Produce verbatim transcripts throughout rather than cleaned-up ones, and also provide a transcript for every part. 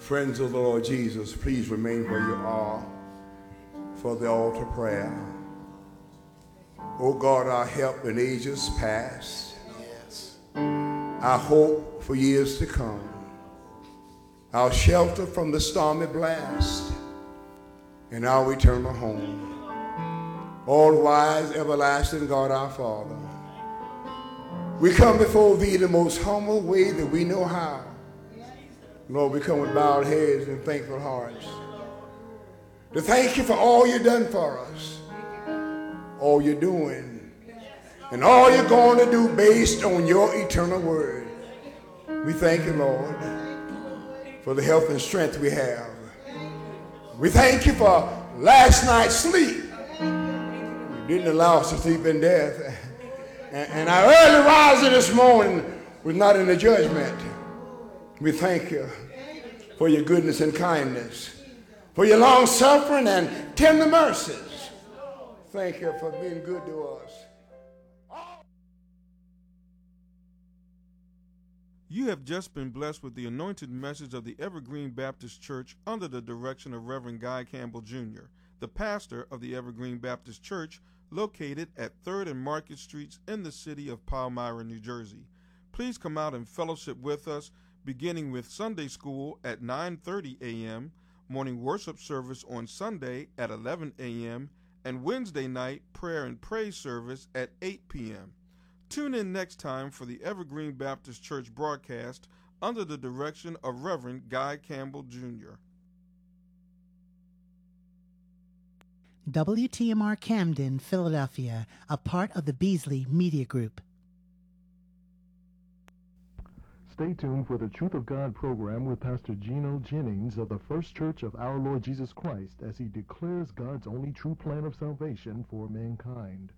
Friends of the Lord Jesus, please remain where you are for the altar prayer. O God, our help in ages past, yes, our hope for years to come, our shelter from the stormy blast, and our eternal home. All-wise, everlasting God, our Father, we come before thee the most humble way that we know how. Lord, we come with bowed heads and thankful hearts to thank you for all you've done for us, all you're doing, and all you're going to do based on your eternal word. We thank you, Lord, for the health and strength we have. We thank you for last night's sleep. You didn't allow us to sleep in death. And, and our early rising this morning was not in the judgment. We thank you for your goodness and kindness, for your long suffering and tender mercies. Thank you for being good to us. You have just been blessed with the anointed message of the Evergreen Baptist Church under the direction of Reverend Guy Campbell Junior, the pastor of the Evergreen Baptist Church located at third and Market Streets in the city of Palmyra, New Jersey. Please come out and fellowship with us, beginning with Sunday school at nine thirty a.m., morning worship service on Sunday at eleven a.m., and Wednesday night prayer and praise service at eight p.m. Tune in next time for the Evergreen Baptist Church broadcast under the direction of Reverend Guy Campbell Junior W T M R Camden, Philadelphia, a part of the Beasley Media Group. Stay tuned for the Truth of God program with Pastor Gino Jennings of the First Church of Our Lord Jesus Christ as he declares God's only true plan of salvation for mankind.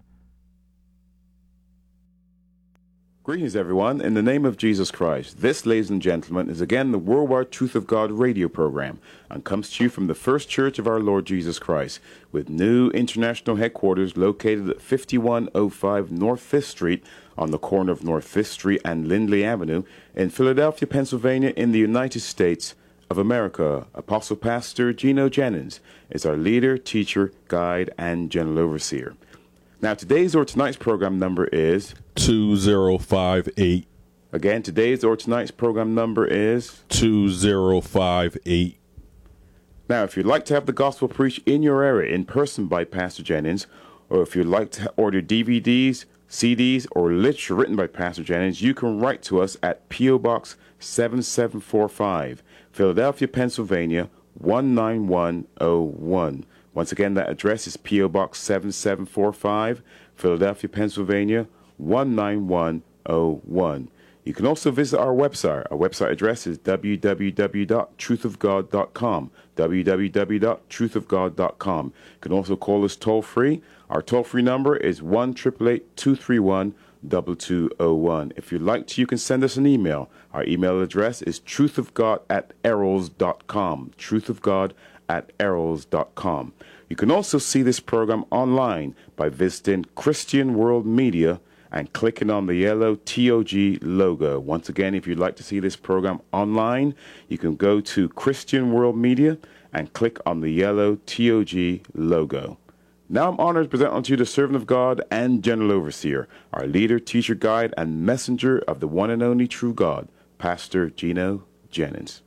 Greetings, everyone. In the name of Jesus Christ, this, ladies and gentlemen, is again the Worldwide Truth of God radio program and comes to you from the First Church of Our Lord Jesus Christ with new international headquarters located at fifty-one oh five North Fifth Street on the corner of North Fifth Street and Lindley Avenue in Philadelphia, Pennsylvania, in the United States of America. Apostle Pastor Gino Jennings is our leader, teacher, guide, and general overseer. Now, today's or tonight's program number is two zero five eight. Again, today's or tonight's program number is two zero five eight. Now, if you'd like to have the gospel preached in your area in person by Pastor Jennings, or if you'd like to order D V Ds, C Ds, or literature written by Pastor Jennings, you can write to us at P O Box seven seven four five, Philadelphia, Pennsylvania, one nine one oh one. Once again, that address is P O Box seven seven four five, Philadelphia, Pennsylvania, one nine one oh one. You can also visit our website. Our website address is w w w dot truth of god dot com, w w w dot truth of god dot com. You can also call us toll-free. Our toll-free number is one eight eight eight, two three one, two two zero one. If you'd like to, you can send us an email. Our email address is truthofgod at arrows dot com, truthofgod at arrows dot com. You can also see this program online by visiting Christian World Media and clicking on the yellow T O G logo. Once again, if you'd like to see this program online, you can go to Christian World Media and click on the yellow T O G logo. Now I'm honored to present unto you the servant of God and general overseer, our leader, teacher, guide, and messenger of the one and only true God, Pastor Gino Jennings.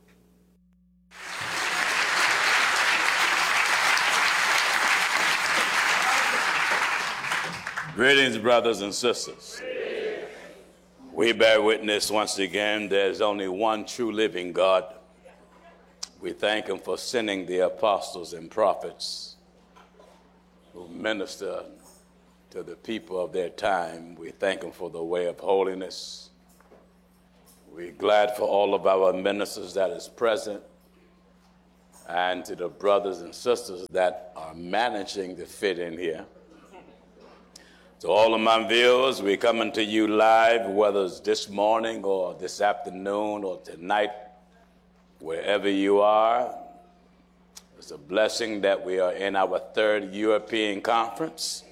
Greetings, brothers and sisters. We bear witness once again there's only one true living God. We thank him for sending the apostles and prophets who minister to the people of their time. We thank him for the way of holiness. We're glad for all of our ministers that is present and to the brothers and sisters that are managing to fit in here. To all of my viewers, we're coming to you live, whether it's this morning or this afternoon or tonight, wherever you are. It's a blessing that we are in our third European conference.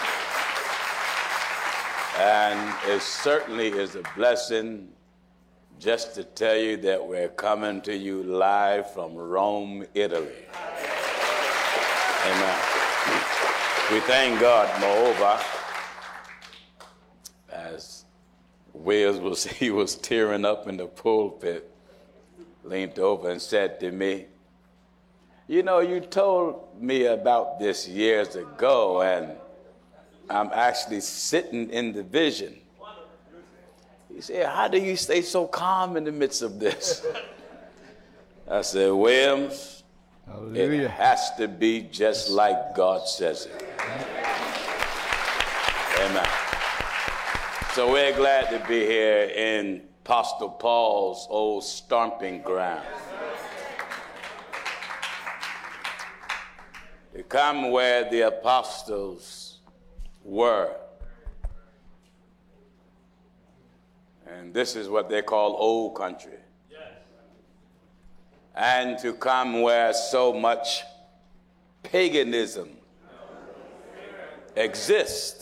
And it certainly is a blessing just to tell you that we're coming to you live from Rome, Italy. Amen. We thank God, moreover, as Wills was, he was tearing up in the pulpit, leaned over and said to me, you know, you told me about this years ago, and I'm actually sitting in the vision. He said, how do you stay so calm in the midst of this? I said, Williams, Hallelujah. It has to be just like God says it. Amen. So we're glad to be here in Apostle Paul's old stomping ground. To come where the apostles were. And this is what they call old country. Yes. And to come where so much paganism exists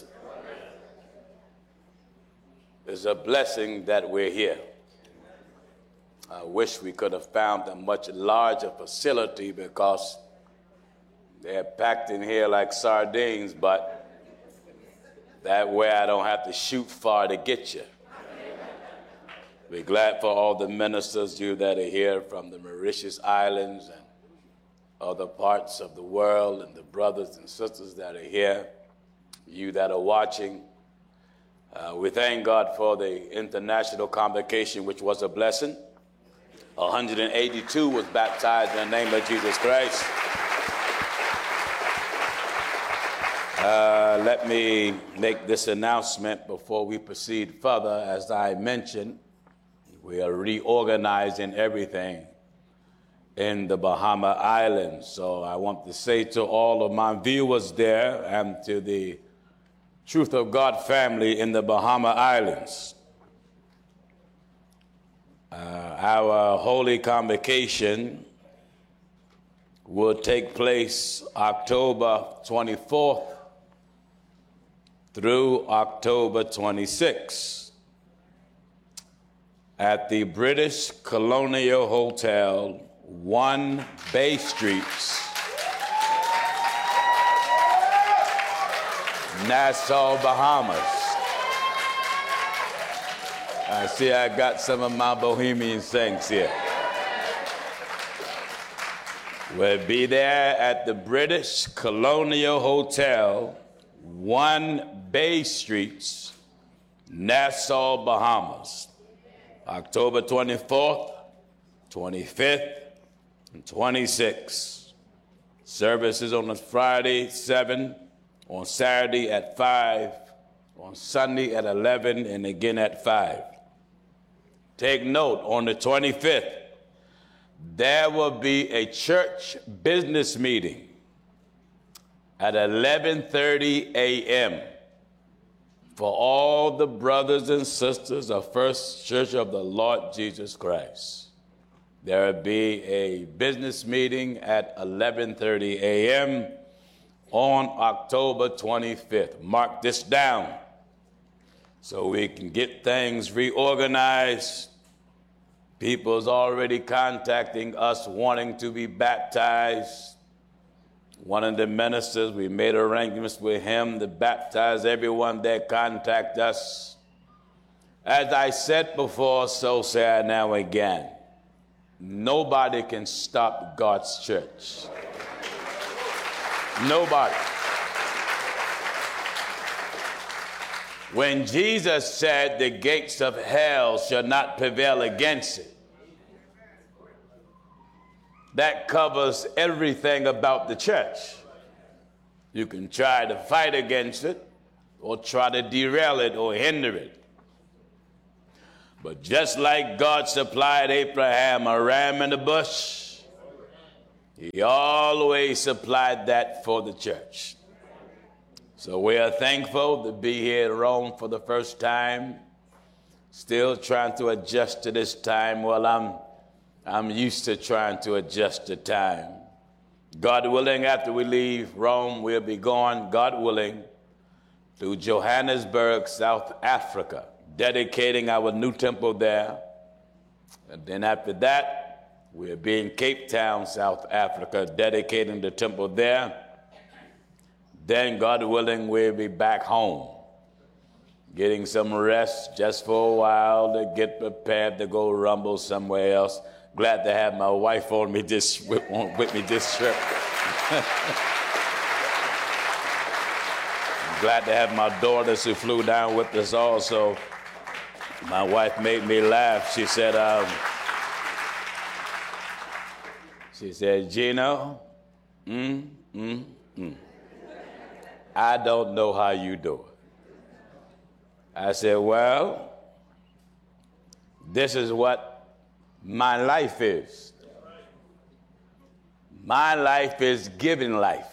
is a blessing that we're here. I wish we could have found a much larger facility because they're packed in here like sardines, but that way I don't have to shoot far to get you. We're glad for all the ministers, you that are here from the Mauritius Islands and other parts of the world, and the brothers and sisters that are here, you that are watching. Uh, we thank God for the international convocation, which was a blessing. one hundred eighty-two was baptized in the name of Jesus Christ. Uh, let me make this announcement before we proceed further. As I mentioned, we are reorganizing everything in the Bahama Islands. So I want to say to all of my viewers there and to the Truth of God family in the Bahama Islands, uh, our holy convocation will take place October twenty-fourth through October twenty-sixth at the British Colonial Hotel, one Bay Streets, Nassau, Bahamas. I see I got some of my Bohemian saints here. We'll be there at the British Colonial Hotel, one Bay Streets, Nassau, Bahamas, October twenty-fourth, twenty-fifth, and twenty-sixth. Services on a Friday, seven, on Saturday at five, on Sunday at eleven, and again at five. Take note, on the twenty-fifth, there will be a church business meeting at eleven thirty a.m. for all the brothers and sisters of First Church of the Lord Jesus Christ. There will be a business meeting at eleven thirty a.m. on October twenty-fifth. Mark this down so we can get things reorganized. People's already contacting us wanting to be baptized. One of the ministers, we made arrangements with him to baptize everyone that contact us. As I said before, so say I now again. Nobody can stop God's church. Nobody. When Jesus said the gates of hell shall not prevail against it, that covers everything about the church. You can try to fight against it or try to derail it or hinder it. But just like God supplied Abraham a ram in the bush, he always supplied that for the church. So we are thankful to be here in Rome for the first time. Still trying to adjust to this time. Well, I'm, I'm used to trying to adjust to time. God willing, after we leave Rome, we'll be going, God willing, to Johannesburg, South Africa, dedicating our new temple there And then after that, we'll be in Cape Town, South Africa, dedicating the temple there. Then, God willing, we'll be back home, getting some rest just for a while to get prepared to go rumble somewhere else. Glad to have my wife on me this with, with me this trip. Glad to have my daughters who flew down with us also. My wife made me laugh. She said, um, she said, Gino, mm, mm, mm. I don't know how you do it. I said, well, this is what my life is. My life is giving life.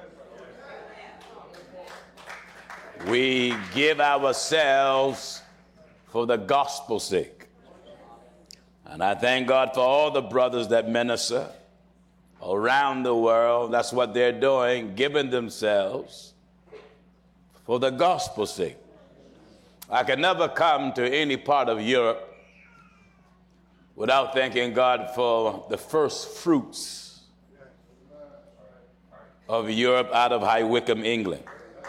We give ourselves for the gospel's sake. And I thank God for all the brothers that minister around the world. That's what they're doing, giving themselves for the gospel's sake. I can never come to any part of Europe without thanking God for the first fruits of Europe out of High Wycombe, England.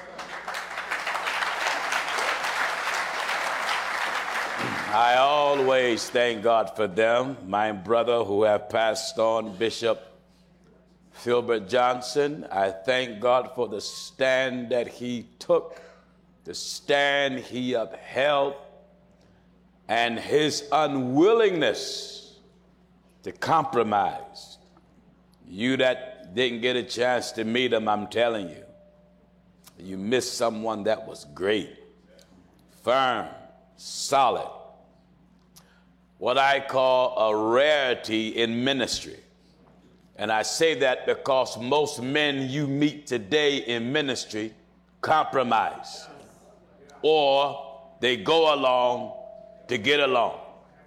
I always thank God for them. My brother who have passed on, Bishop Philbert Johnson, I thank God for the stand that he took, the stand he upheld, and his unwillingness to compromise. You that didn't get a chance to meet him, I'm telling you, you missed someone that was great, firm, solid, what I call a rarity in ministry. And I say that because most men you meet today in ministry compromise, or they go along to get along.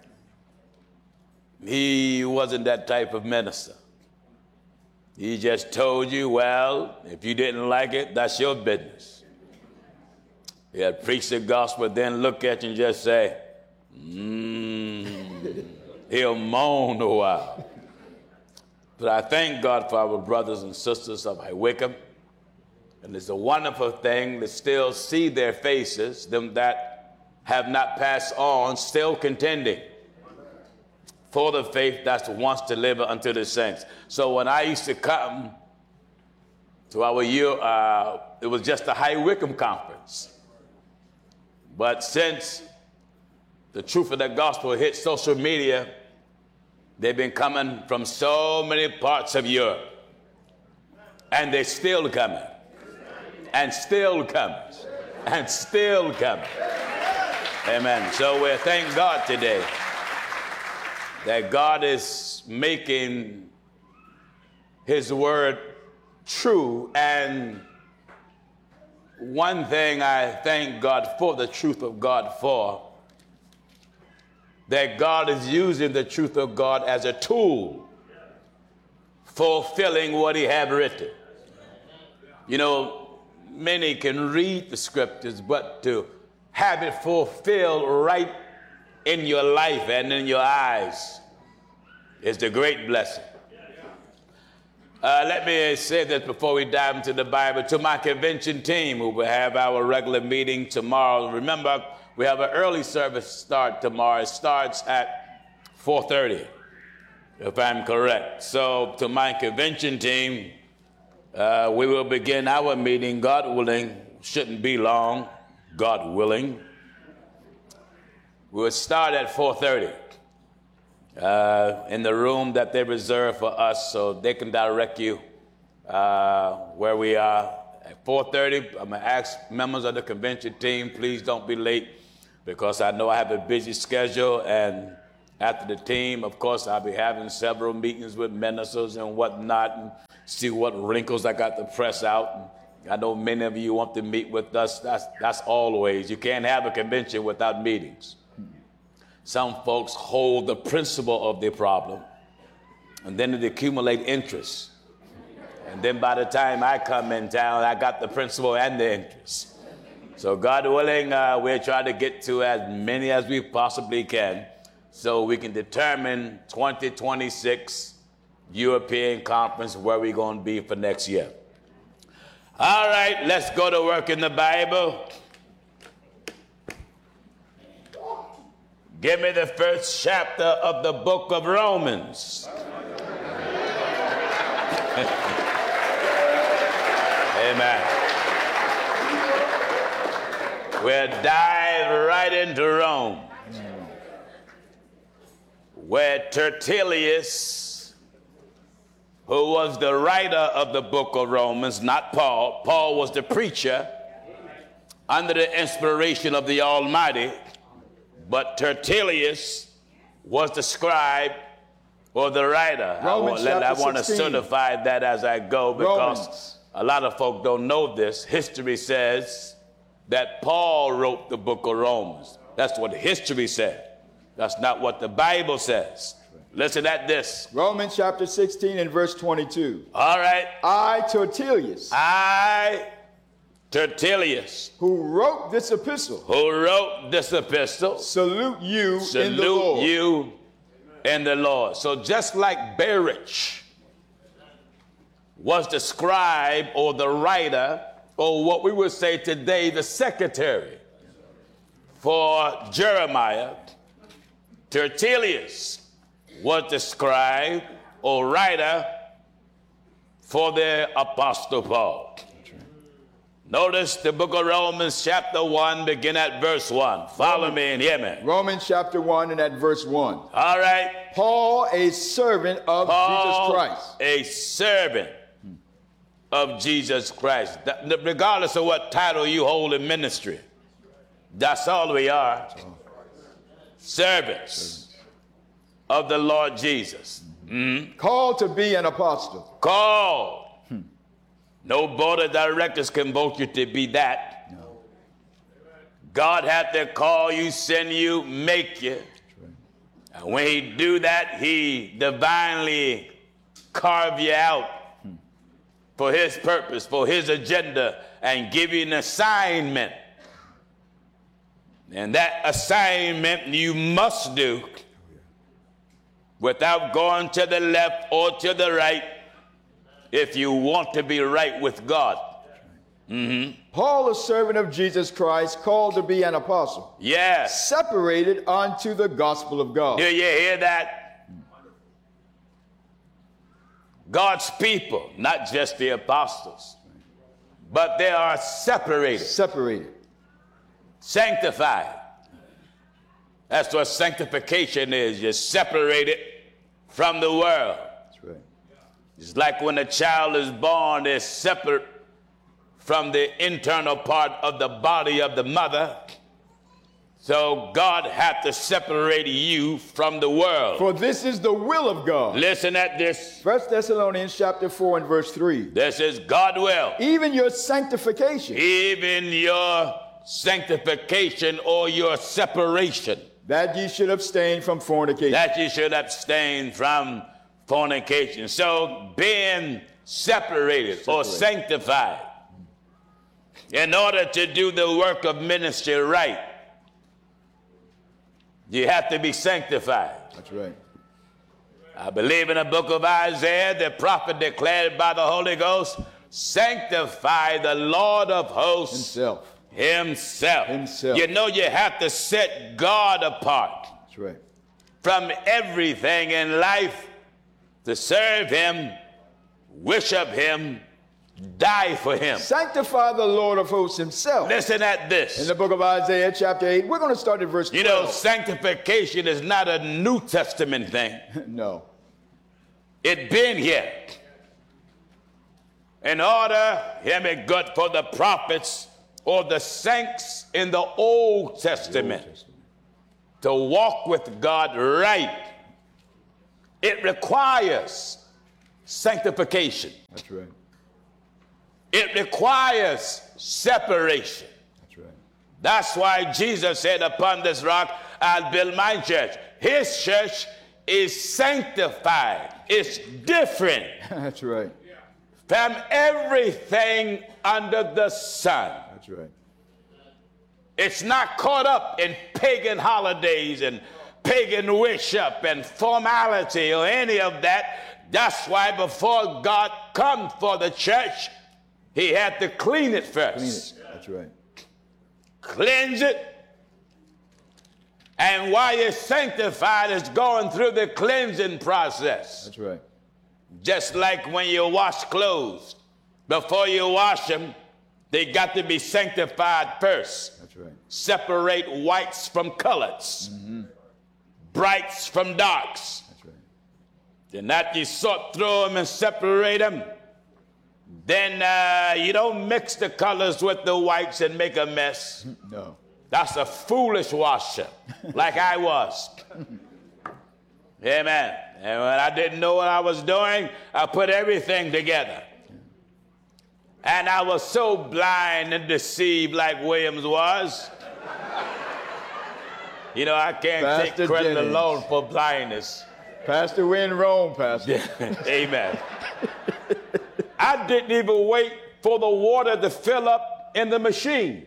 He wasn't that type of minister. He just told you, well, if you didn't like it, that's your business. He'd preach the gospel, then look at you and just say, mm. He'll moan a while. But I thank God for our brothers and sisters of High Wycombe. And it's a wonderful thing to still see their faces, them that have not passed on, still contending for the faith that's once delivered unto the saints. So when I used to come to our year, uh, it was just a High Wycombe conference. But since the truth of the gospel hit social media, they've been coming from so many parts of Europe. And they're still coming. And still coming. And still coming. Amen. So we thank God today that God is making his word true. And one thing I thank God for, the truth of God for, that God is using the truth of God as a tool fulfilling what he had written. You know, many can read the scriptures, but to have it fulfilled right in your life and in your eyes is the great blessing. Uh, let me say this before we dive into the Bible. To my convention team, who will have our regular meeting tomorrow. Remember, we have an early service start tomorrow. It starts at four thirty, if I'm correct. So to my convention team, uh, we will begin our meeting, God willing. Shouldn't be long, God willing. We will start at four thirty uh, in the room that they reserve for us, so they can direct you uh, where we are. At four thirty, I'm going to ask members of the convention team, please don't be late, because I know I have a busy schedule. And after the team, of course, I'll be having several meetings with ministers and whatnot, and see what wrinkles I got to press out. I know many of you want to meet with us. That's, that's always. You can't have a convention without meetings. Some folks hold the principle of the problem, and then it accumulate interest. And then by the time I come in town, I got the principle and the interest. So God willing, uh, we'll try to get to as many as we possibly can. so we can determine twenty twenty-six European Conference where we're going to be for next year. All right, let's go to work in the Bible. Give me the first chapter of the book of Romans. Amen. We'll dive right into Rome, where Tertullius, who was the writer of the book of Romans, not Paul. Paul was the preacher under the inspiration of the Almighty, but Tertullius was the scribe or the writer. Romans I, I want to sixteen. certify that as I go, because Romans. a lot of folk don't know this. History says that Paul wrote the book of Romans. That's what history said. That's not what the Bible says. Listen at this. Romans chapter sixteen and verse twenty-two. All right. I, Tertullius, I, Tertullius, who wrote this epistle, who wrote this epistle, salute you salute in the Lord. you in the Lord. So just like Berich was the scribe or the writer, or what we would say today, the secretary for Jeremiah, Tertullius was the scribe or writer for the Apostle Paul. Notice the book of Romans chapter one, begin at verse one. Follow me and hear me. Romans chapter one and at verse one. All right. Paul, a servant of Paul, Jesus Christ. a servant of Jesus Christ. Th- Regardless of what title you hold in ministry, that's all we are. Servants of the Lord Jesus. Mm-hmm. Called to be an apostle. Called. No board of directors can vote you to be that. No. God had to call you, send you, make you. And when he do that, he divinely carve you out for his purpose, for his agenda, and give you an assignment. And that assignment you must do without going to the left or to the right if you want to be right with God. Mm-hmm. Paul, a servant of Jesus Christ, called to be an apostle. Yes. Separated unto the gospel of God. Do you hear that? God's people, not just the apostles, but they are separated. Separated. Sanctified. That's what sanctification is. You're separated from the world. That's right. It's like when a child is born, they're separate from the internal part of the body of the mother. So God had to separate you from the world. For this is the will of God. Listen at this. First Thessalonians chapter four and verse three. This is God will. Even your sanctification. Even your sanctification or your separation. That ye should abstain from fornication. That you should abstain from fornication. So being separated, separated or sanctified in order to do the work of ministry right, you have to be sanctified. That's right. I believe in the book of Isaiah, the prophet declared by the Holy Ghost, sanctify the Lord of hosts Himself. Himself. Himself. You know, you have to set God apart. That's right. From everything in life to serve Him, worship Him, die for Him. Sanctify the Lord of hosts Himself. Listen at this. In the book of Isaiah chapter eight, we're going to start at verse twelve. You know, sanctification is not a New Testament thing. No. It been here. In order, hear me good, for the prophets or the saints in the Old Testament, the Old Testament to walk with God right, it requires sanctification. That's right. It requires separation. That's right. That's why Jesus said, upon this rock I'll build my church. His church is sanctified. It's different. That's right. From everything under the sun. That's right. It's not caught up in pagan holidays and pagan worship and formality or any of that. That's why before God comes for the church, he had to clean it first. Clean it. That's right. Cleanse it. And while you're sanctified, it's going through the cleansing process. That's right. Just like when you wash clothes. Before you wash them, they got to be sanctified first. That's right. Separate whites from colors. Mm-hmm. Brights from darks. That's right. Then after you sort through them and separate them, then uh, you don't mix the colors with the whites and make a mess. No. That's a foolish washer, like I was. Amen. And when I didn't know what I was doing, I put everything together. And I was so blind and deceived like Williams was. You know, I can't Pastor take credit Jennings. alone for blindness. Pastor, we're in Rome, Pastor. Amen. I didn't even wait for the water to fill up in the machine.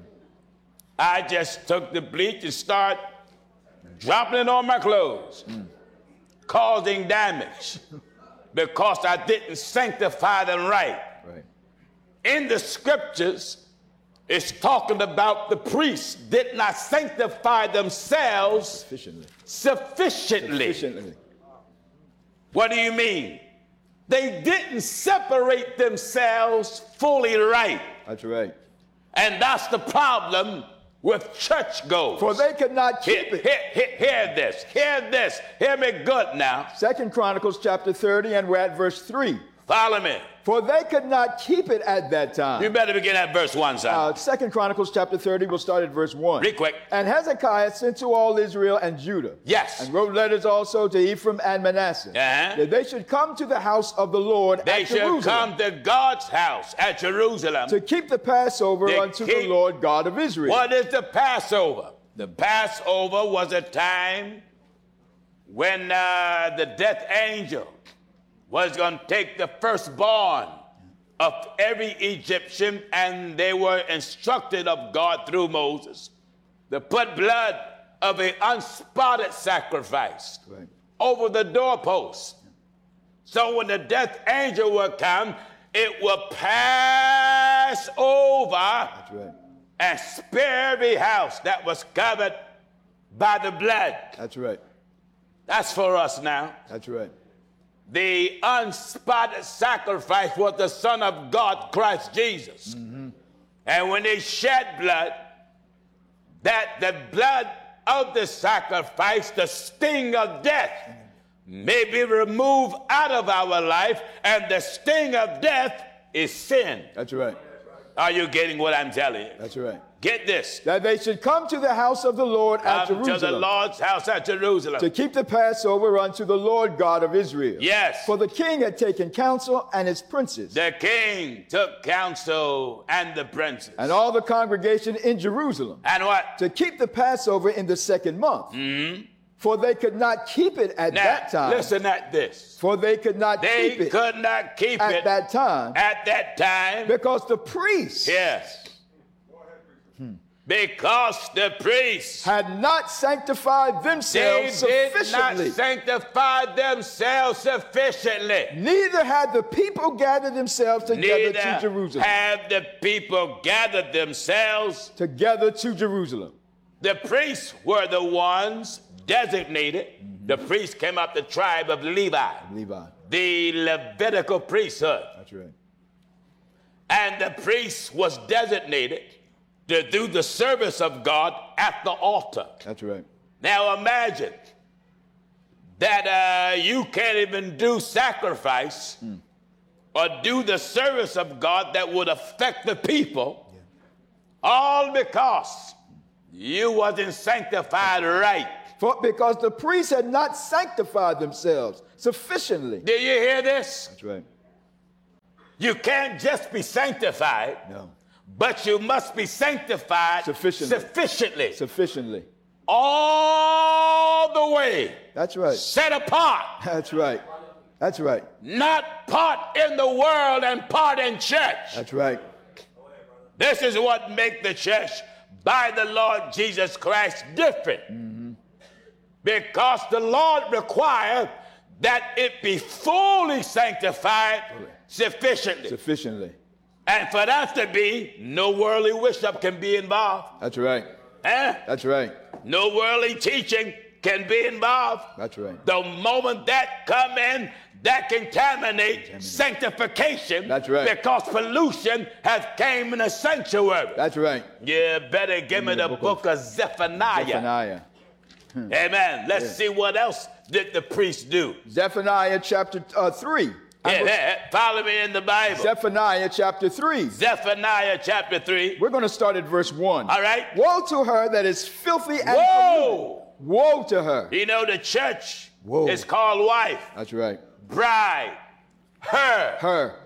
I just took the bleach and started dropping it on my clothes, mm. causing damage because I didn't sanctify them right. Right. In the scriptures, it's talking about the priests did not sanctify themselves Sufficiently. Sufficiently. Sufficiently. What do you mean? They didn't separate themselves fully right. That's right. And that's the problem with churchgoers. For they could not keep hear, it. Hear, hear, hear this. Hear this. Hear me good now. Second Chronicles chapter thirty, and we're at verse three. Follow me. For they could not keep it at that time. You better begin at verse one, son. Uh, Second Chronicles chapter thirty, we'll start at verse one. Real quick. And Hezekiah sent to all Israel and Judah. Yes. And wrote letters also to Ephraim and Manasseh. Uh-huh. That they should come to the house of the Lord They at should Jerusalem. come to God's house at Jerusalem. To keep the Passover To unto keep- the Lord God of Israel. What is the Passover? The Passover was a time when uh, the death angel was going to take the firstborn of every Egyptian, and they were instructed of God through Moses to put blood of an unspotted sacrifice Right. over the doorpost. So when the death angel would come, it will pass over That's right. and spare every house that was covered by the blood. That's right. That's for us now. That's right. The unspotted sacrifice was the Son of God, Christ Jesus. Mm-hmm. And when they shed blood, that the blood of the sacrifice, the sting of death, may be removed out of our life, and the sting of death is sin. That's right. Are you getting what I'm telling you? That's right. Get this. That they should come to the house of the Lord at Come Jerusalem. to the Lord's house at Jerusalem. To keep the Passover unto the Lord God of Israel. Yes. For the king had taken counsel and his princes. The king took counsel and the princes. And all the congregation in Jerusalem. And what? To keep the Passover in the second month. Mm-hmm. For they could not keep it at Now, that time. listen at this. For they could not They keep it could not keep at it that time. at that time. Because the priests Yes. Because the priests, had not sanctified they themselves did not sufficiently. sanctify themselves sufficiently. Neither had the people gathered themselves together Neither to Jerusalem. have the people gathered themselves. Together to Jerusalem. The priests were the ones designated. Mm-hmm. The priests came up the tribe of Levi. Levi. The Levitical priesthood. That's right. And the priest was designated to do the service of God at the altar. That's right. Now imagine that uh, you can't even do sacrifice mm. or do the service of God that would affect the people, yeah. all because you wasn't sanctified right. For, because the priests had not sanctified themselves sufficiently. Do you hear this? That's right. You can't just be sanctified. No. But you must be sanctified sufficiently. Sufficiently. Sufficiently. All the way. That's right. Set apart. That's right. That's right. Not part in the world and part in church. That's right. This is what makes the church by the Lord Jesus Christ different. Mm-hmm. because the Lord required that it be fully sanctified sufficiently. Sufficiently. And for that to be, no worldly worship can be involved. That's right. Eh? That's right. No worldly teaching can be involved. That's right. The moment that come in, that contaminate sanctification. That's right. Because pollution has came in the sanctuary. That's right. You better give me the, book book of, of Zephaniah. Zephaniah. Amen. Let's Yeah. see what else did the priest do. Zephaniah chapter uh, three. Yeah, yeah, follow me in the Bible. Zephaniah chapter three. Zephaniah chapter three. We're going to start at verse one. All right. Woe to her that is filthy and Whoa! polluted. Woe to her. You know, the church Whoa. is called wife, That's right. bride, her. Her.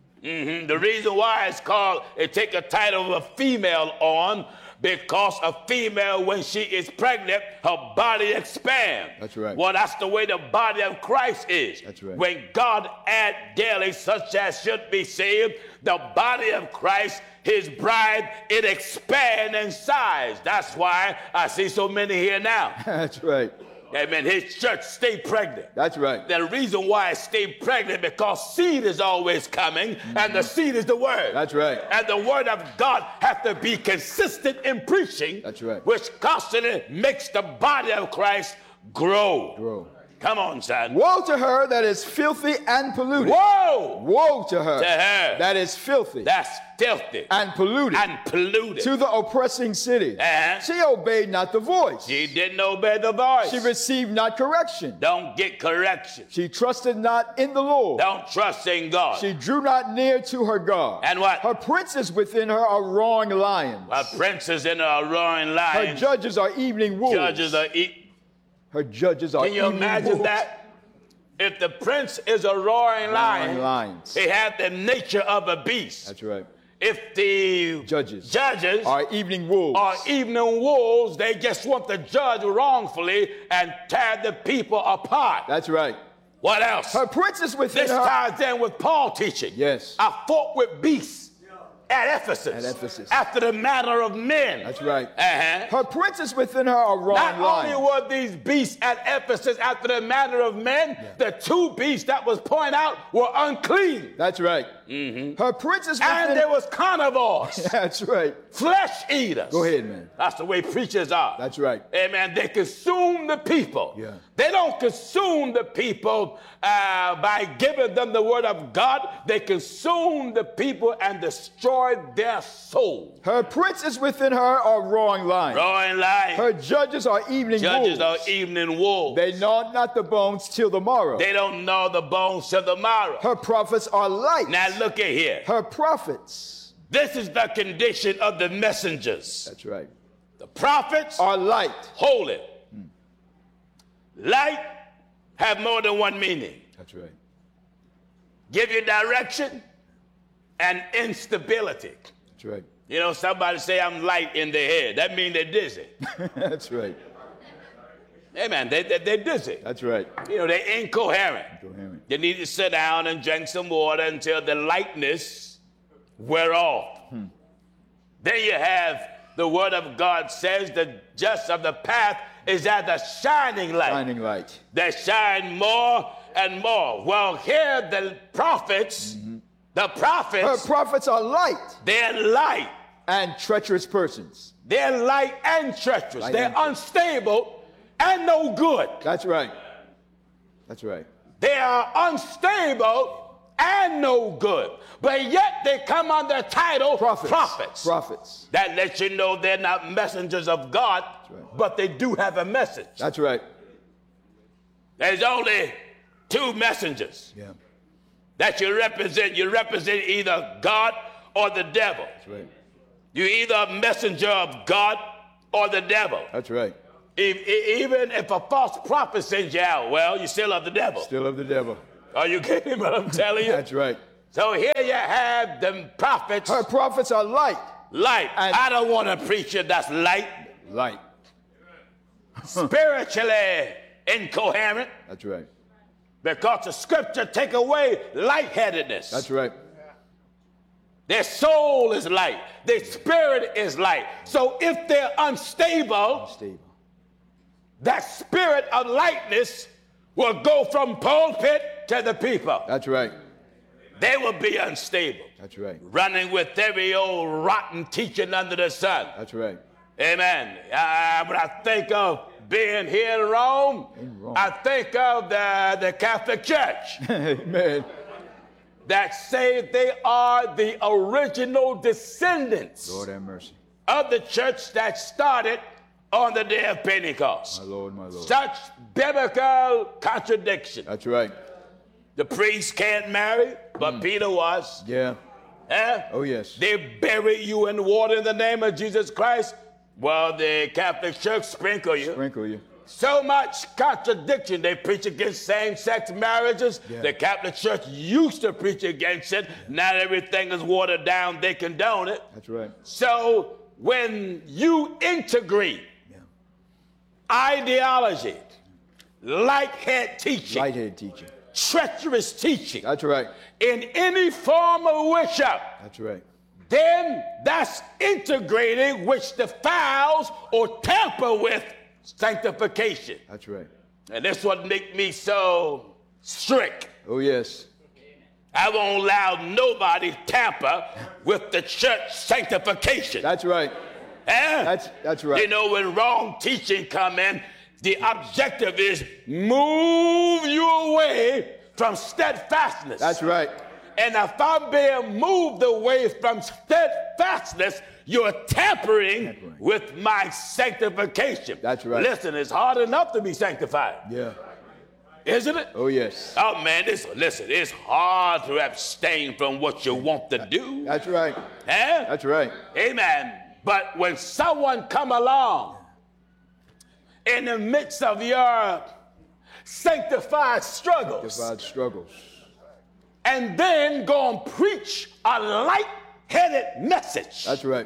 hmm The reason why it's called, it take a title of a female on, because a female, when she is pregnant, her body expands. That's right. Well, that's the way the body of Christ is. That's right. When God add daily such as should be saved, the body of Christ, his bride, it expand in size. That's why I see so many here now. That's right. Amen. His church stay pregnant. That's right. The reason why it stay pregnant, because seed is always coming, mm-hmm. and the seed is the word. That's right. And the word of God has to be consistent in preaching. That's right. Which constantly makes the body of Christ grow. Grow. Come on, son. Woe to her that is filthy and polluted. Whoa! Woe to her, To her. that is filthy That's filthy. and polluted. And polluted. To the oppressing city. Uh-huh. She obeyed not the voice. She didn't obey the voice. She received not correction. Don't get correction. She trusted not in the Lord. Don't trust in God. She drew not near to her God. And what? Her princes within her are roaring lions. A princes in a roaring Her lion. judges are evening wolves. Judges are eat. Her judges are Can you evening imagine wolves. that? If the prince is a roaring lion, Roaring lions. he had the nature of a beast. That's right. If the Judges judges are evening wolves. are evening wolves, they just want to judge wrongfully and tear the people apart. That's right. What else? Her princes within This her. ties in with Paul teaching. Yes. I fought with beasts at Ephesus. At Ephesus. After the manner of men. That's right. Uh-huh. Her princes within her are roaring Not only lions. were these beasts at Ephesus after the manner of men, the two beasts that was pointed out were unclean. That's right. Mm-hmm. Her princes within And there was carnivores, That's right. flesh eaters. Go ahead, man. That's the way preachers are. That's right. Amen. They consume the people. Yeah. They don't consume the people uh, by giving them the word of God. They consume the people and destroy their soul. Her princes within her are roaring lions. Roaring lions. Her judges are evening Judges wolves. are evening wolves. They gnaw not the bones till the morrow. They don't know the bones to the marrow. Her prophets are light. Now look at here. Her prophets. This is the condition of the messengers. That's right. The prophets Are light. holy. Light have more than one meaning. That's right. Give you direction and instability. That's right. You know, somebody say I'm light in the head. That means they're dizzy. That's right. Amen. They, they, they're dizzy. That's right. You know, they're incoherent. Incoherent. They need to sit down and drink some water until the lightness wear off. Hmm. Then you have the word of God says the just of the path is as a shining light. Shining light. They shine more and more. Well, here the prophets, Mm-hmm. the Her prophets, prophets are light they're light. and treacherous persons. They're light and treacherous. Light they're and treacherous. unstable and no good. That's right. That's right. They are unstable and no good. But yet they come under the title Prophets. prophets. Prophets. That lets you know they're not messengers of God, right. but they do have a message. That's right. There's only two messengers Yeah. that you represent. You represent either God or the devil. That's right. You're either a messenger of God or the devil. That's right. If, if, even if a false prophet sends you out, well, you still of the devil. Still of the devil. Are you getting what I'm telling you? That's right. So here you have the prophets, Her prophets are light. light. and- I don't want a preacher that's light, Light. spiritually incoherent, That's right. because the scripture take away lightheadedness. That's right. Their soul is light. Their spirit is light. So if they're unstable, Stable. that spirit of lightness will go from pulpit to the people. That's right. They will be unstable. That's right. Running with every old rotten teaching under the sun. That's right. Amen. Uh, when I think of being here in Rome, In Rome. I think of the, the Catholic Church. Amen. That say they are the original descendants Lord have mercy. of the church that started on the day of Pentecost. My Lord, my Lord. Such biblical contradiction. That's right. The priest can't marry, but Mm. Peter was. Yeah. Eh? Oh, yes. They bury you in water in the name of Jesus Christ. Well, the Catholic Church sprinkle you. Sprinkle you. So much contradiction. They preach against same-sex marriages. Yeah. The Catholic Church used to preach against it. Now everything is watered down. They condone it. That's right. So when you integrate Yeah. ideology, light-head teaching, Lightheaded teaching. treacherous teaching, That's right. in any form of worship, That's right. then that's integrating which defiles or tamper with sanctification. That's right. And that's what make me so strict. Oh, yes. I won't allow nobody tamper with the church sanctification. That's right. Eh? That's that's right. You know, when wrong teaching come in, the objective is move you away from steadfastness. That's right. And if I'm being moved away from steadfastness, you're tampering, Tampering. with my sanctification. That's right. Listen, it's hard enough to be sanctified, Yeah. isn't it? Oh, yes. Oh, man, this, listen, it's hard to abstain from what you want to do. That's right. Eh? That's right. Amen. But when someone come along in the midst of your sanctified struggles, Divide struggles. and then go and preach a light-headed message, That's right.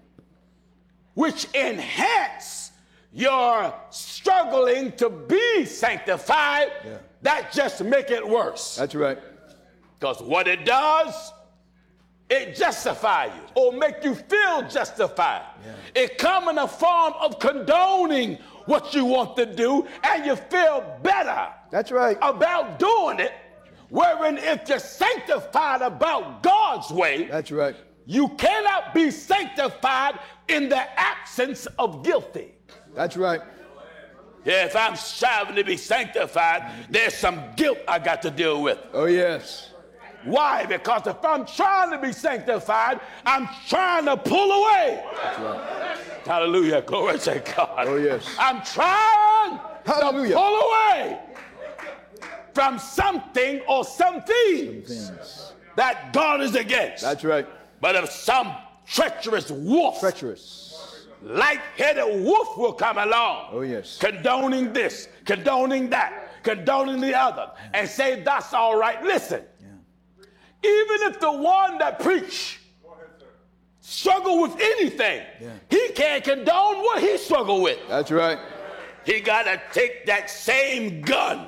which enhance your struggling to be sanctified, Yeah. that just make it worse. That's right. Because what it does, it justify you or make you feel justified. Yeah. It come in a form of condoning what you want to do, and you feel better That's right. about doing it. Wherein if you're sanctified about God's way, That's right. you cannot be sanctified in the absence of guilty. That's right. Yeah, if I'm striving to be sanctified, there's some guilt I got to deal with. Oh, yes. Why? Because if I'm trying to be sanctified, I'm trying to pull away. That's right. Hallelujah. Glory to God. Oh, yes. I'm trying Hallelujah. to pull away from something or something Things. that God is against. That's right. But if some treacherous wolf, Treacherous. light-headed wolf will come along, Oh, yes. condoning this, condoning that, condoning the other, and say that's all right. Listen, even if the one that preach struggle with anything, Yeah. he can't condone what he struggled with. That's right. He got to take that same gun,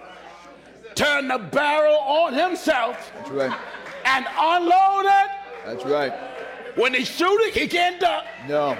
turn the barrel on himself, That's right. and unload it. That's right. When he shoot it, he can't duck. No.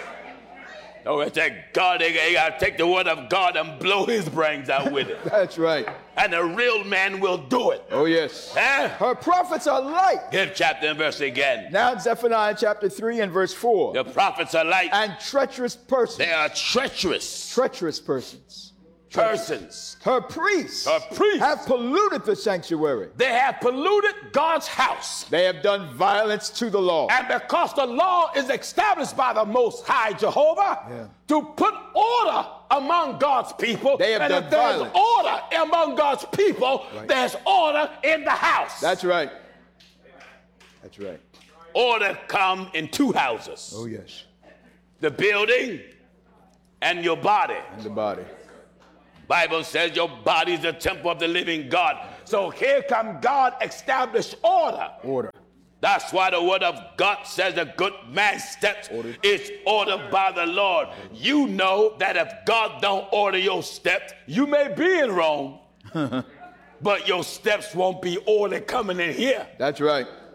Oh, it's that God. They, they got to take the word of God and blow his brains out with it. That's right. And a real man will do it. Oh, yes. Huh? Her prophets are light. Give chapter and verse again. Now Zephaniah chapter three and verse four. The prophets are like, And treacherous persons. they are treacherous Treacherous persons. persons. Her priests. Her priests. Have polluted the sanctuary. They have polluted God's house. They have done violence to the law. And because the law is established by the Most High Jehovah Yeah. to put order among God's people, They have and done if there's violence. order among God's people, Right. there's order in the house. That's right. That's right. Order come in two houses. Oh, yes. The building and your body. And the body. Bible says your body is the temple of the living God. So here come God establish order. Order. That's why the word of God says a good man's steps Ordered. is ordered by the Lord. You know that if God don't order your steps, you may be in Rome, but your steps won't be ordered coming in here. That's right.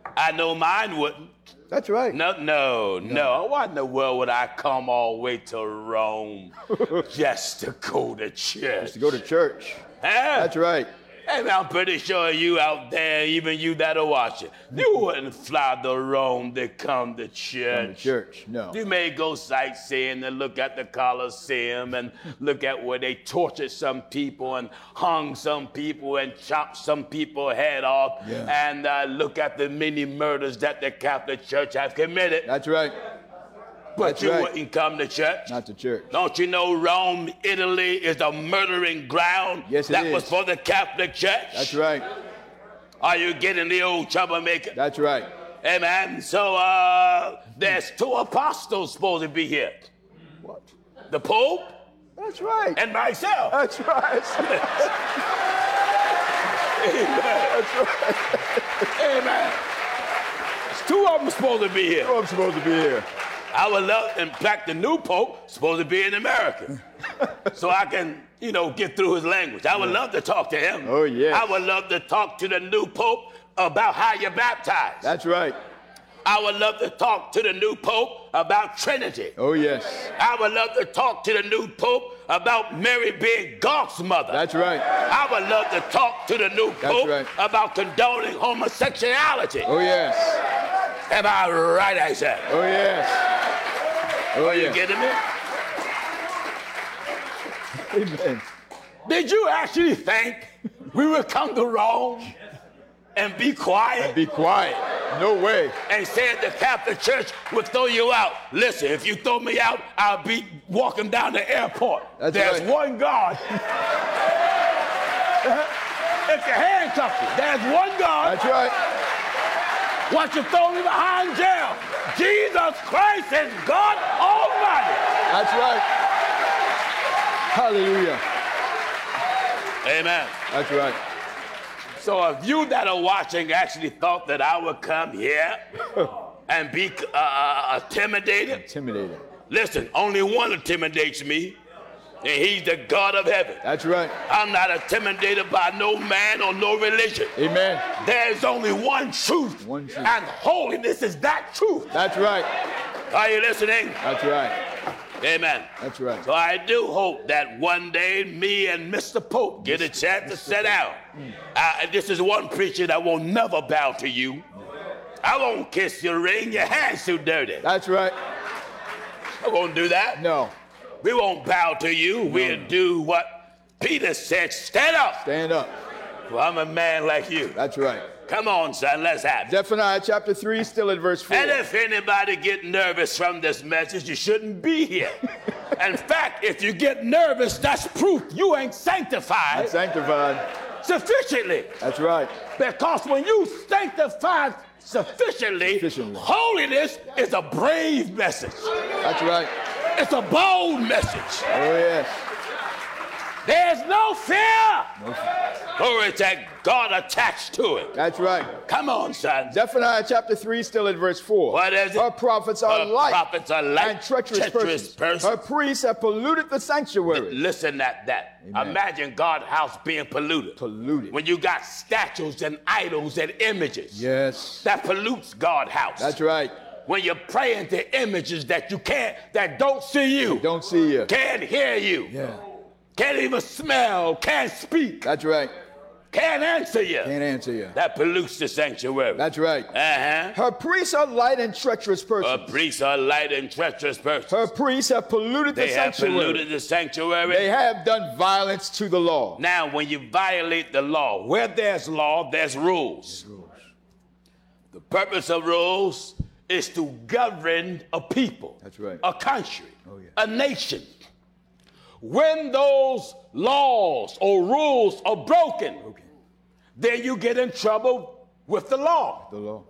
I know mine wouldn't. That's right. No, no, no, no. Why in the world would I come all the way to Rome just to go to church? Just to go to church. Huh? That's right. Hey, man, I'm pretty sure you out there, even you that'll watch it, you wouldn't fly to Rome to come to church. Come to church, no. You may go sightseeing and look at the Colosseum and look at where they tortured some people and hung some people and chopped some people's head off, yeah. and uh, look at the many murders that the Catholic Church have committed. That's right. But That's you right. wouldn't come to church. Not to church. Don't you know Rome, Italy is a murdering ground? Yes, it that is. was for the Catholic Church. That's right. Are you getting the old troublemaker? That's right. Amen. So uh, there's two apostles supposed to be here. What? The Pope. That's right. And myself. That's right. Amen. That's right. Amen. There's two of them supposed to be here. Two of them supposed to be here. I would love, in fact, the new Pope supposed to be in America. So I can, you know, get through his language. I would love to talk to him. Oh, yeah. I would love to talk to the new Pope about how you're baptized. That's right. I would love to talk to the new Pope about Trinity. Oh, yes. I would love to talk to the new Pope about Mary being God's mother. That's right. I would love to talk to the new That's Pope right. about condoning homosexuality. Oh, yes. Am I right, I said? Oh, yes. Oh, Are you yes. getting me? Amen. Did you actually think we would come to Rome and be quiet Be quiet. No way. and say the Catholic Church would throw you out? Listen, if you throw me out, I'll be walking down the airport. That's There's right. one God. If you handcuff you, there's one God. That's right. Once you throw me behind jail, Jesus Christ is God Almighty. That's right. Hallelujah. Amen. That's right. So if you that are watching actually thought that I would come here and be uh, intimidated, Intimidated. listen, only one intimidates me, and he's the God of heaven. That's right. I'm not intimidated by no man or no religion. Amen. There's only one truth, One truth. and holiness is that truth. That's right. Are you listening? That's right. Amen. That's right. So I do hope that one day me and Mister Pope get a chance to sit down. Uh, this is one preacher that will never bow to you. I won't kiss your ring. Your hand's too dirty. That's right. I won't do that. No. We won't bow to you. We'll do what Peter said. Stand up. Stand up. Well, I'm a man like you. That's right. Come on, son. Let's have it. Zephaniah chapter three, still at verse four. And if anybody get nervous from this message, you shouldn't be here. In fact, if you get nervous, that's proof you ain't sanctified Sanctified. sufficiently. That's right. Because when you sanctified sufficiently, Sufficiently. holiness is a brave message. That's right. It's a bold message. Oh, yes. There's no fear. Glory to God attached to it. That's right. Come on, son. Zephaniah chapter three, still at verse four. What is it? Her prophets are Her light prophets are light, and treacherous, treacherous persons. persons. Her priests have polluted the sanctuary. Listen at that. Amen. Imagine God's house being polluted. Polluted. When you got statues and idols and images. Yes. That pollutes God's house. That's right. When you're praying to images that you can't, that don't see you. Don't see you. Can't hear you. Yeah. Can't even smell. Can't speak. That's right. Can't answer you. Can't answer you. That pollutes the sanctuary. That's right. Uh-huh. Her priests are light and treacherous Her persons. priests are light and treacherous persons. Her priests have polluted They the have sanctuary. polluted the sanctuary. They have done violence to the law. Now, when you violate the law, where there's law, there's rules. The purpose of rules is to govern a people, That's right. a country, Oh, yeah. a nation. When those laws or rules are broken, Okay. then you get in trouble with the law. The law.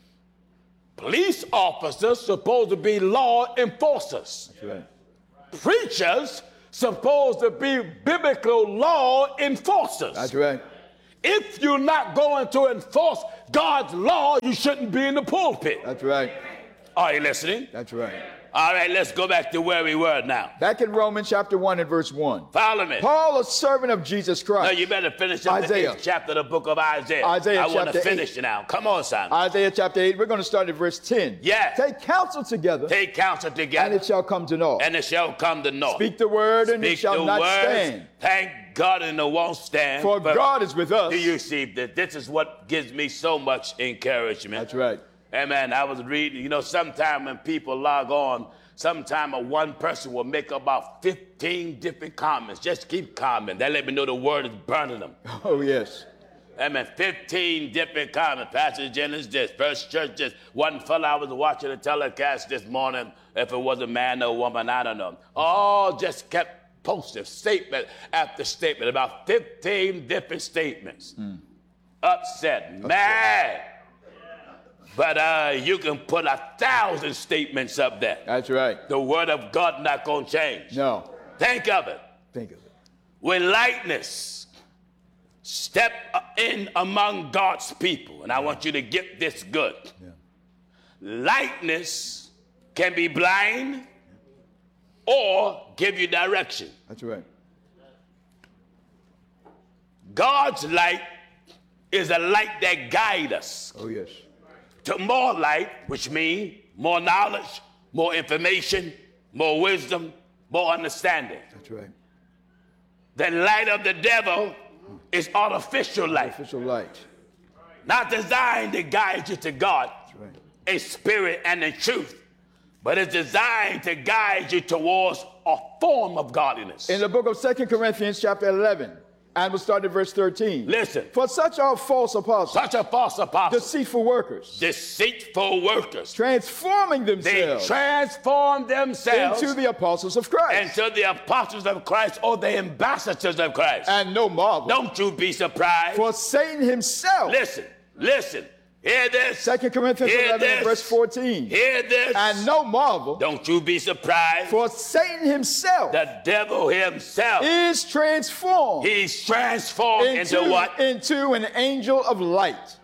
Police officers supposed to be law enforcers. That's right. Preachers supposed to be biblical law enforcers. That's right. If you're not going to enforce God's law, you shouldn't be in the pulpit. That's right. Are you listening? That's right. All right, let's go back to where we were now. Back in Romans chapter one and verse one. Follow me. Paul, a servant of Jesus Christ. No, you better finish up Isaiah. the eighth chapter of the book of Isaiah. Isaiah I want to chapter finish eight. now. Come on, son. Isaiah chapter eight. We're going to start at verse ten. Yes. Take counsel together, Take counsel together, and it shall come to naught. and it shall come to naught. Speak the word, and it Speak shall the not words. stand. Thank God, and it won't stand. For But God is with us. do you see that this is what gives me so much encouragement? That's right. Amen. I was reading, you know, sometime when people log on, sometime a one person will make about fifteen different comments. Just keep commenting. That let me know the word is burning them. Oh, yes. Amen. fifteen different comments. Pastor Jennings this, First Church this. One fella I was watching a telecast this morning, if it was a man or a woman, I don't know. All just kept posting statement after statement, about fifteen different statements. Mm. Upset, Upset, mad. But uh, you can put a thousand statements up there. That's right. The word of God not going to change. No. Think of it. Think of it. With lightness, step in among God's people. And I want you to get this good. Yeah. Lightness can be blind or give you direction. That's right. God's light is a light that guides us. Oh, yes. To more light, which means more knowledge, more information, more wisdom, more understanding. That's right. The light of the devil is artificial light. Artificial light. Not designed to guide you to God That's right. in spirit and in truth, but it's designed to guide you towards a form of godliness. In the book of Second Corinthians chapter eleven, and we'll start at verse thirteen. Listen. For such are false apostles, Such a false apostle, deceitful workers, deceitful workers, transforming they themselves transform themselves into the apostles of Christ. into the apostles of Christ or the ambassadors of Christ. And no marvel, Don't you be surprised. for Satan himself. Listen, listen. Hear this. Second Corinthians Hear eleven, this. verse fourteen. Hear this. And no marvel, Don't you be surprised. for Satan himself The devil himself, is transformed he's transformed into, into, what? into an angel of light.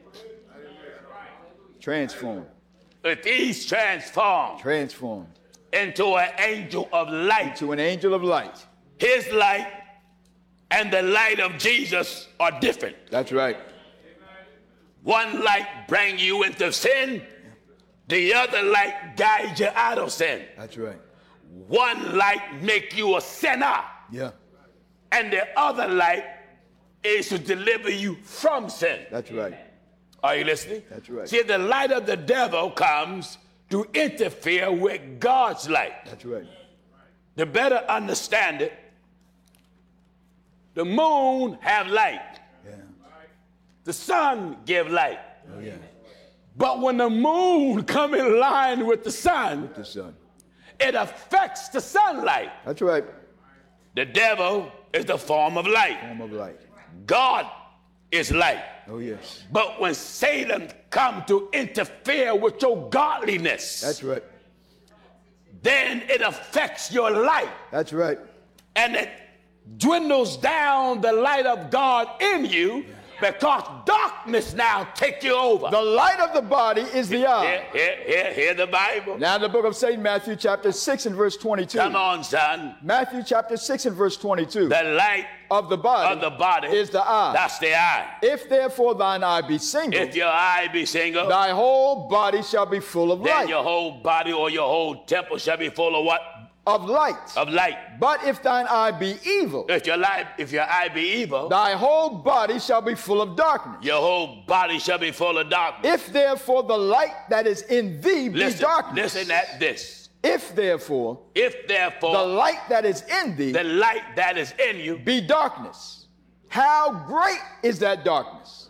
Transformed. If he's transformed Transformed into an angel of light, to an angel of light. his light and the light of Jesus are different. That's right. One light bring you into sin, the other light guides you out of sin. That's right. One light make you a sinner, Yeah. and the other light is to deliver you from sin. That's right. Are you listening? That's right. See, the light of the devil comes to interfere with God's light. That's right. To better understand it, the moon have light. Yeah. The sun give light. Oh, yeah. But when the moon come in line with the sun, The sun. it affects the sunlight. That's right. The devil is the form of light. Form of light. God is light. Oh, yes. But when Satan come to interfere with your godliness, That's right. then it affects your light. That's right. And it dwindles down the light of God in you, because darkness now take you over. The light of the body is the eye. Hear, hear, hear, hear the Bible. Now in the book of Saint Matthew chapter six and verse twenty-two. Come on, son. Matthew chapter six and verse twenty-two. The light of the body, of the body is the eye. That's the eye. If therefore thine eye be single, If your eye be single, thy whole body shall be full of then light. your whole body or your whole temple shall be full of what? Of light. Of light. But if thine eye be evil, If your life, if your eye be evil, thy whole body shall be full of darkness. your whole body shall be full of darkness. If therefore the light that is in thee be Listen, darkness. listen at this. If therefore If therefore the light that is in thee the light that is in you be darkness, how great is that darkness?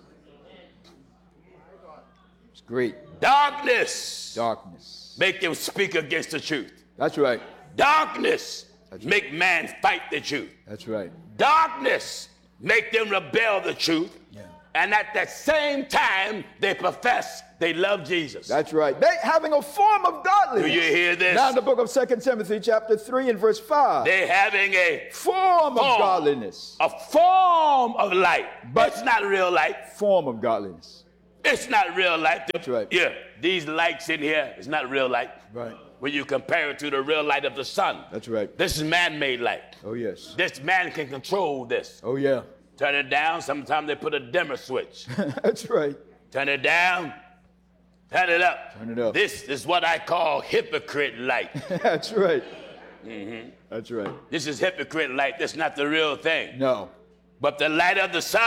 It's great. darkness Darkness. make them speak against the truth. That's right. Darkness That's make man fight the truth. That's right. Darkness make them rebel the truth. Yeah. And at the same time, they profess they love Jesus. That's right. They having a form of godliness. Do you hear this? Now in the book of Second Timothy chapter three and verse five. They're having a Form of Form. godliness. a form of light, but it's not real light. Form of godliness. It's not real light. That's right. Yeah, these lights in here is not real light. Right. when you compare it to the real light of the sun. That's right. This is man-made light. Oh, yes. This man can control this. Oh, yeah. Turn it down. Sometimes they put a dimmer switch. That's right. Turn it down. Turn it up. Turn it up. This is what I call hypocrite light. That's right. Mm-hmm. That's right. This is hypocrite light. That's not the real thing. No. But the light of the sun